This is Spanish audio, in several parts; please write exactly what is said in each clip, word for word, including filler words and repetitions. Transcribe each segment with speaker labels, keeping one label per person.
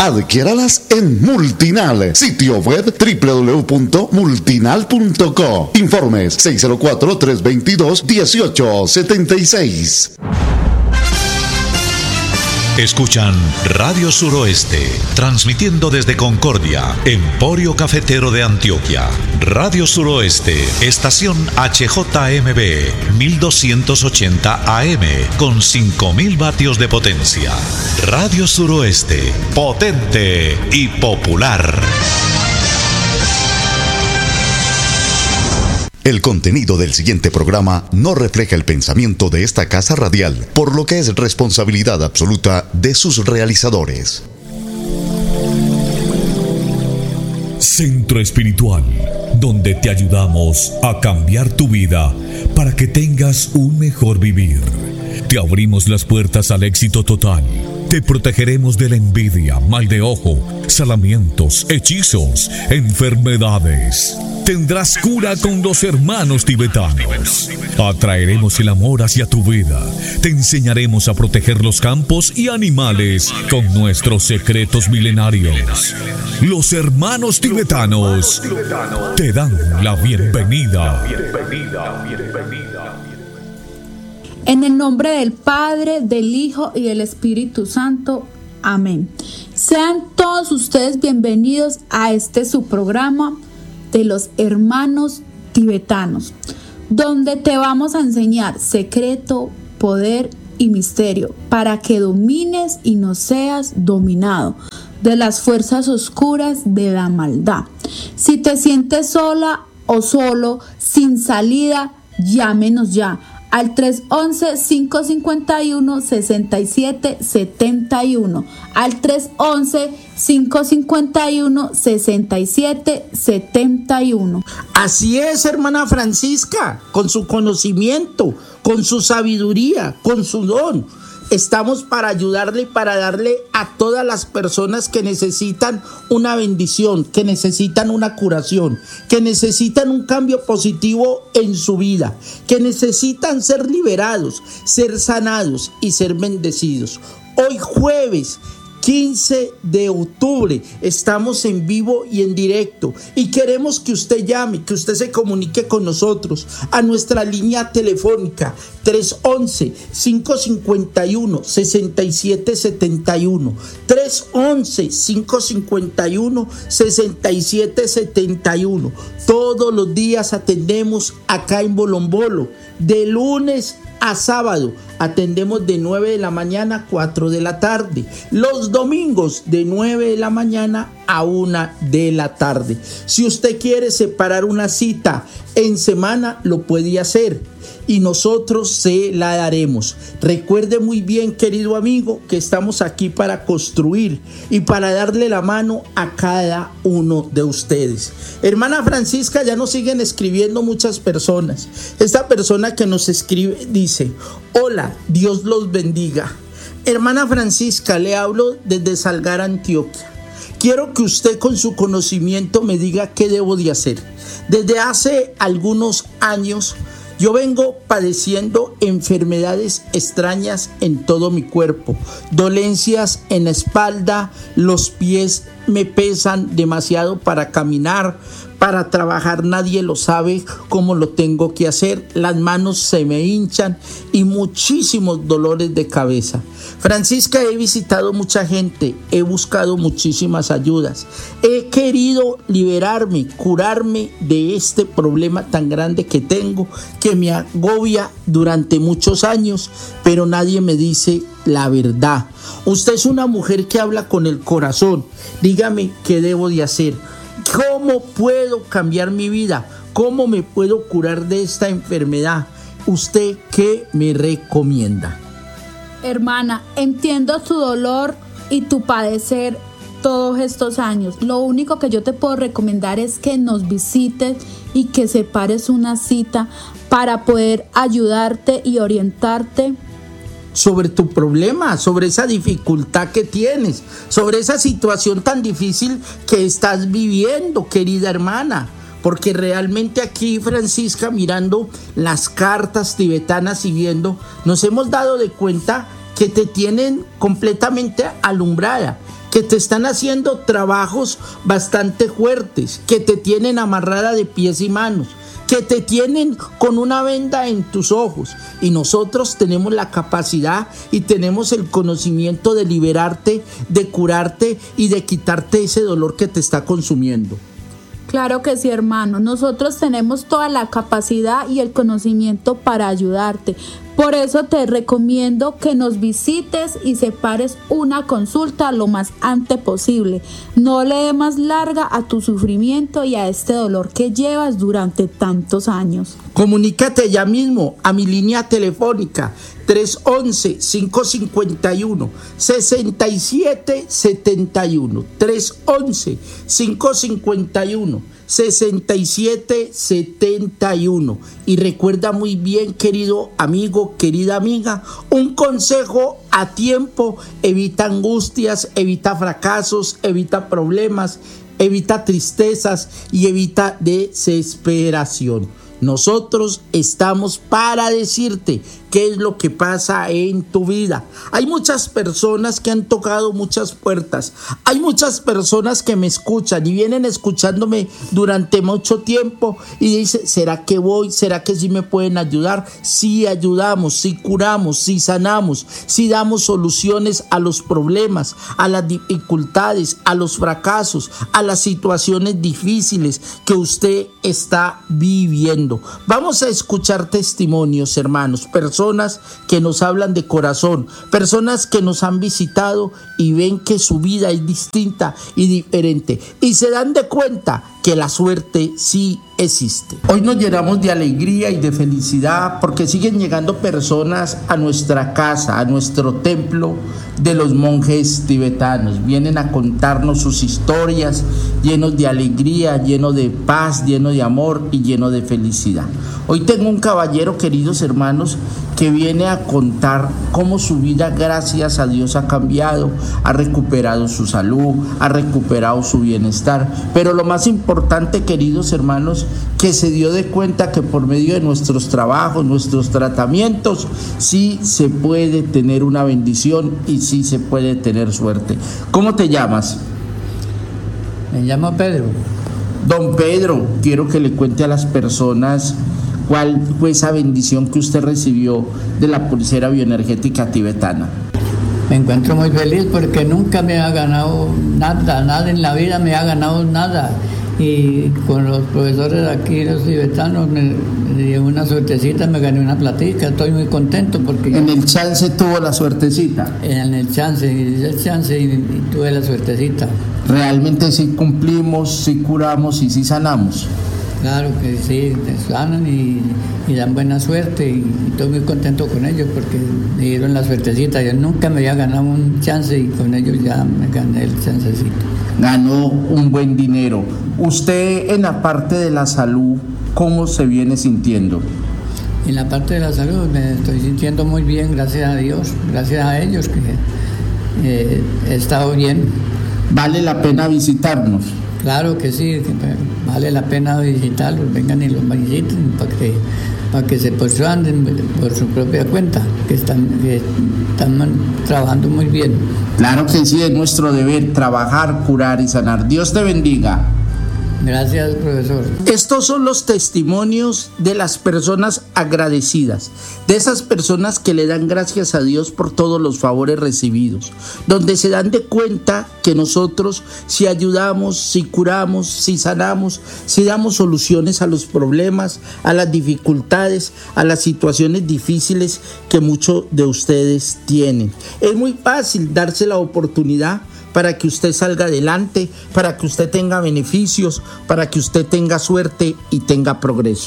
Speaker 1: Adquiéralas en Multinal, sitio web doble u doble u doble u punto multinal punto co. Informes seis cero cuatro, tres dos dos, uno ocho siete seis.
Speaker 2: Escuchan Radio Suroeste, transmitiendo desde Concordia, Emporio Cafetero de Antioquia. Radio Suroeste, estación H J M B, mil doscientos ochenta A M, con cinco mil vatios de potencia. Radio Suroeste, potente y popular.
Speaker 1: El contenido del siguiente programa no refleja el pensamiento de esta casa radial, por lo que es responsabilidad absoluta de sus realizadores.
Speaker 3: Centro Espiritual, donde te ayudamos a cambiar tu vida para que tengas un mejor vivir. Te abrimos las puertas al éxito total. Te protegeremos de la envidia, mal de ojo, salamientos, hechizos, enfermedades. Tendrás cura con los hermanos tibetanos. Atraeremos el amor hacia tu vida. Te enseñaremos a proteger los campos y animales con nuestros secretos milenarios. Los hermanos tibetanos te dan la bienvenida.
Speaker 4: En el nombre del Padre, del Hijo y del Espíritu Santo. Amén. Sean todos ustedes bienvenidos a este su programa de los hermanos tibetanos, donde te vamos a enseñar secreto, poder y misterio para que domines y no seas dominado de las fuerzas oscuras de la maldad. Si te sientes sola o solo, sin salida, llámenos ya al tres once, cinco cincuenta y uno, sesenta y siete setenta y uno, al tres once, cinco cincuenta y uno, sesenta y siete setenta y uno.
Speaker 5: Así es, hermana Francisca, con su conocimiento, con su sabiduría, con su don. Estamos para ayudarle y para darle a todas las personas que necesitan una bendición, que necesitan una curación, que necesitan un cambio positivo en su vida, que necesitan ser liberados, ser sanados y ser bendecidos. Hoy jueves quince de octubre estamos en vivo y en directo y queremos que usted llame, que usted se comunique con nosotros a nuestra línea telefónica tres once, cinco cincuenta y uno, sesenta y siete setenta y uno, tres once, cinco cincuenta y uno, sesenta y siete setenta y uno. Todos los días atendemos acá en Bolombolo, de lunes a sábado. Atendemos de nueve de la mañana a cuatro de la tarde. Los domingos de nueve de la mañana a una de la tarde. Si usted quiere separar una cita en semana, lo puede hacer y nosotros se la daremos. Recuerde muy bien, querido amigo, que estamos aquí para construir y para darle la mano a cada uno de ustedes. Hermana Francisca, ya nos siguen escribiendo muchas personas. Esta persona que nos escribe dice: hola, Dios los bendiga. Hermana Francisca, le hablo desde Salgar, Antioquia. Quiero que usted con su conocimiento me diga qué debo de hacer. Desde hace algunos años yo vengo padeciendo enfermedades extrañas en todo mi cuerpo, dolencias en la espalda, los pies me pesan demasiado para caminar, para trabajar nadie lo sabe cómo lo tengo que hacer, las manos se me hinchan y muchísimos dolores de cabeza. Francisca, he visitado mucha gente, he buscado muchísimas ayudas, he querido liberarme, curarme de este problema tan grande que tengo, que me agobia durante muchos años, pero nadie me dice la verdad. Usted es una mujer que habla con el corazón, dígame qué debo de hacer. ¿Cómo puedo cambiar mi vida? ¿Cómo me puedo curar de esta enfermedad? ¿Usted qué me recomienda?
Speaker 4: Hermana, entiendo tu dolor y tu padecer todos estos años. Lo único que yo te puedo recomendar es que nos visites y que separes una cita para poder ayudarte y orientarte
Speaker 5: sobre tu problema, sobre esa dificultad que tienes, sobre esa situación tan difícil que estás viviendo, querida hermana. Porque realmente aquí, Francisca, mirando las cartas tibetanas y viendo, nos hemos dado de cuenta que te tienen completamente alumbrada, que te están haciendo trabajos bastante fuertes, que te tienen amarrada de pies y manos, que te tienen con una venda en tus ojos, y nosotros tenemos la capacidad y tenemos el conocimiento de liberarte, de curarte y de quitarte ese dolor que te está consumiendo.
Speaker 4: Claro que sí, hermano. Nosotros tenemos toda la capacidad y el conocimiento para ayudarte. Por eso te recomiendo que nos visites y separes una consulta lo más antes posible. No le dé más larga a tu sufrimiento y a este dolor que llevas durante tantos años.
Speaker 5: Comunícate ya mismo a mi línea telefónica tres once, cinco cinco uno, seis siete siete uno, tres once, cinco cinco uno, seis siete siete uno. Y recuerda muy bien, querido amigo, querida amiga, un consejo a tiempo evita angustias, evita fracasos, evita problemas, evita tristezas y evita desesperación. Nosotros estamos para decirte qué es lo que pasa en tu vida. Hay muchas personas que han tocado muchas puertas. Hay muchas personas que me escuchan y vienen escuchándome durante mucho tiempo y dicen, ¿será que voy? ¿Será que sí me pueden ayudar? Sí ayudamos, sí curamos, sí sanamos, sí damos soluciones a los problemas, a las dificultades, a los fracasos, a las situaciones difíciles que usted está viviendo. Vamos a escuchar testimonios, hermanos, personas que nos hablan de corazón, personas que nos han visitado y ven que su vida es distinta y diferente y se dan de cuenta que la suerte sí existe. Hoy nos llenamos de alegría y de felicidad porque siguen llegando personas a nuestra casa, a nuestro templo de los monjes tibetanos. Vienen a contarnos sus historias llenos de alegría, llenos de paz, llenos de amor y llenos de felicidad. Hoy tengo un caballero, queridos hermanos, que viene a contar cómo su vida, gracias a Dios, ha cambiado, ha recuperado su salud, ha recuperado su bienestar, pero lo más importante, queridos hermanos, que se dio de cuenta que por medio de nuestros trabajos, nuestros tratamientos, sí se puede tener una bendición y sí se puede tener suerte. ¿Cómo te llamas?
Speaker 6: Me llamo Pedro.
Speaker 5: Don Pedro, quiero que le cuente a las personas cuál fue esa bendición que usted recibió de la pulsera bioenergética tibetana.
Speaker 6: Me encuentro muy feliz porque nunca me ha ganado nada, nada en la vida me ha ganado nada. Y con los profesores aquí, los tibetanos, me, me dio una suertecita, me gané una platica, estoy muy contento porque...
Speaker 5: En el chance tuvo la suertecita.
Speaker 6: En el chance, el chance y, y tuve la suertecita.
Speaker 5: Realmente sí cumplimos, sí curamos y sí sanamos.
Speaker 6: Claro que sí, te sanan y, y dan buena suerte y, y estoy muy contento con ellos porque me dieron la suertecita. Yo nunca me había ganado un chance y con ellos ya me gané el chancecito.
Speaker 5: Ganó un buen dinero. Usted en la parte de la salud, ¿cómo se viene sintiendo?
Speaker 6: En la parte de la salud me estoy sintiendo muy bien, gracias a Dios, gracias a ellos que eh, he estado bien.
Speaker 5: ¿Vale la pena visitarnos?
Speaker 6: Claro que sí, que vale la pena visitarlos, vengan y los visiten para que, para que se persuaden por su propia cuenta, que están, que están trabajando muy bien.
Speaker 5: Claro que sí, es nuestro deber trabajar, curar y sanar. Dios te bendiga.
Speaker 6: Gracias, profesor.
Speaker 5: Estos son los testimonios de las personas agradecidas, de esas personas que le dan gracias a Dios por todos los favores recibidos, donde se dan de cuenta que nosotros si ayudamos, si curamos, si sanamos, si damos soluciones a los problemas, a las dificultades, a las situaciones difíciles que muchos de ustedes tienen. Es muy fácil darse la oportunidad para que usted salga adelante, para que usted tenga beneficios, para que usted tenga suerte y tenga progreso.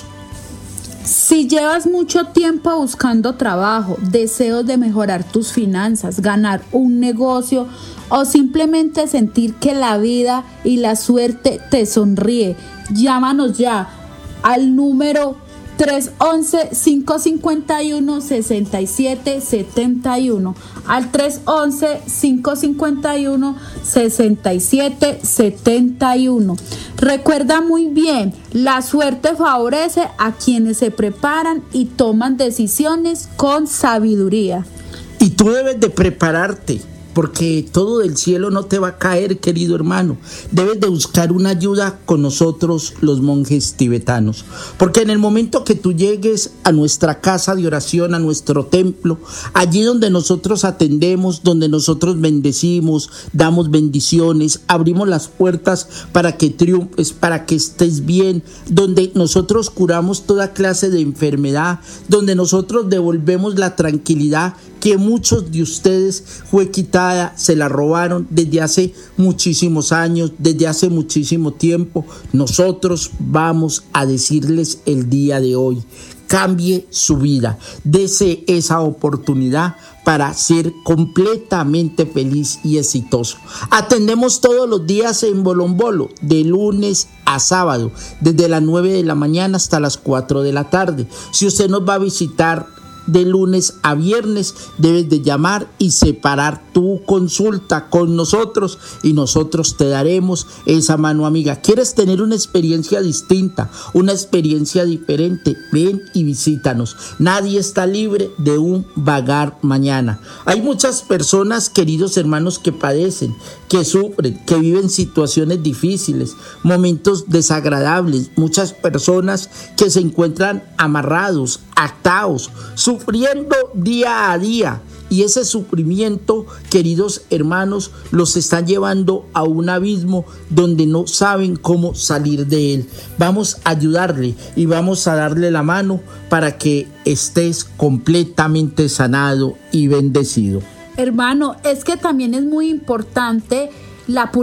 Speaker 4: Si llevas mucho tiempo buscando trabajo, deseos de mejorar tus finanzas, ganar un negocio o simplemente sentir que la vida y la suerte te sonríe, llámanos ya al número tres once, cinco cinco uno, seis siete siete uno, al tres once, cinco cinco uno, seis siete siete uno. Recuerda muy bien, la suerte favorece a quienes se preparan y toman decisiones con sabiduría.
Speaker 5: Y tú debes de prepararte porque todo del cielo no te va a caer, querido hermano. Debes de buscar una ayuda con nosotros, los monjes tibetanos, porque en el momento que tú llegues a nuestra casa de oración, a nuestro templo, allí donde nosotros atendemos, donde nosotros bendecimos, damos bendiciones, abrimos las puertas para que triunfes, para que estés bien, donde nosotros curamos toda clase de enfermedad, donde nosotros devolvemos la tranquilidad que muchos de ustedes fue quitada, se la robaron desde hace muchísimos años, desde hace muchísimo tiempo. Nosotros vamos a decirles el día de hoy: cambie su vida, dese esa oportunidad para ser completamente feliz y exitoso. Atendemos todos los días en Bolombolo, de lunes a sábado, desde las nueve de la mañana hasta las cuatro de la tarde. Si usted nos va a visitar de lunes a viernes, debes de llamar y separar tu consulta con nosotros y nosotros te daremos esa mano amiga. ¿Quieres tener una experiencia distinta, una experiencia diferente? Ven y visítanos. Nadie está libre de un vagar mañana. Hay muchas personas, queridos hermanos, que padecen, que sufren, que viven situaciones difíciles, momentos desagradables. Muchas personas que se encuentran amarrados, atados, sufriendo día a día, y ese sufrimiento, queridos hermanos, los está llevando a un abismo donde no saben cómo salir de él. Vamos a ayudarle y vamos a darle la mano para que estés completamente sanado y bendecido.
Speaker 4: Hermano, es que también es muy importante la purificación